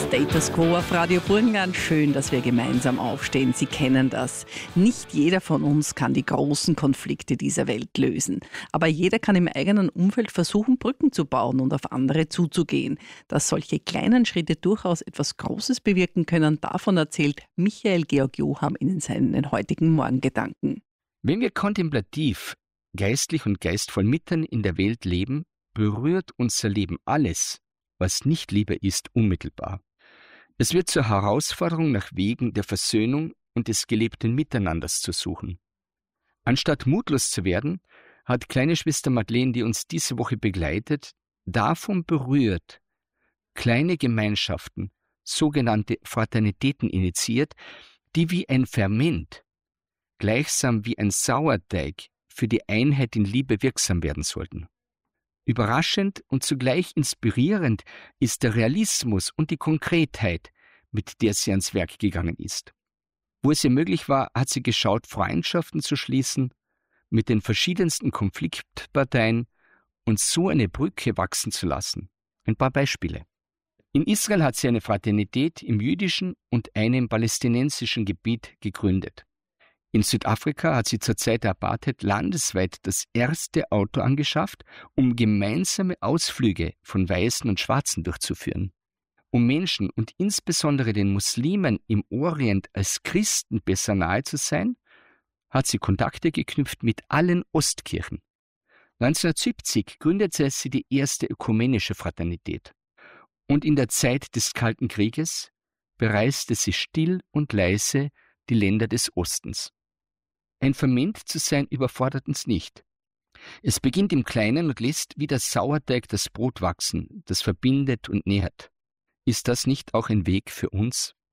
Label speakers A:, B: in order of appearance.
A: Status Quo auf Radio Burgenland. Schön, dass wir gemeinsam aufstehen. Sie kennen das. Nicht jeder von uns kann die großen Konflikte dieser Welt lösen. Aber jeder kann im eigenen Umfeld versuchen, Brücken zu bauen und auf andere zuzugehen. Dass solche kleinen Schritte durchaus etwas Großes bewirken können, davon erzählt Michael Georg Joham in seinen heutigen Morgengedanken.
B: Wenn wir kontemplativ, geistlich und geistvoll mitten in der Welt leben, berührt unser Leben alles, was nicht Liebe ist, unmittelbar. Es wird zur Herausforderung, nach Wegen der Versöhnung und des gelebten Miteinanders zu suchen. Anstatt mutlos zu werden, hat kleine Schwester Madeleine, die uns diese Woche begleitet, davon berührt, kleine Gemeinschaften, sogenannte Fraternitäten initiiert, die wie ein Ferment, gleichsam wie ein Sauerteig, für die Einheit in Liebe wirksam werden sollten. Überraschend und zugleich inspirierend ist der Realismus und die Konkretheit, mit der sie ans Werk gegangen ist. Wo es ihr möglich war, hat sie geschaut, Freundschaften zu schließen mit den verschiedensten Konfliktparteien und so eine Brücke wachsen zu lassen. Ein paar Beispiele. In Israel hat sie eine Fraternität im jüdischen und eine im palästinensischen Gebiet gegründet. In Südafrika hat sie zur Zeit der Apartheid landesweit das erste Auto angeschafft, um gemeinsame Ausflüge von Weißen und Schwarzen durchzuführen. Um Menschen und insbesondere den Muslimen im Orient als Christen besser nahe zu sein, hat sie Kontakte geknüpft mit allen Ostkirchen. 1970 gründete sie die erste ökumenische Fraternität. Und in der Zeit des Kalten Krieges bereiste sie still und leise die Länder des Ostens. Ein Ferment zu sein überfordert uns nicht. Es beginnt im Kleinen und lässt wie der Sauerteig das Brot wachsen, das verbindet und nährt. Ist das nicht auch ein Weg für uns?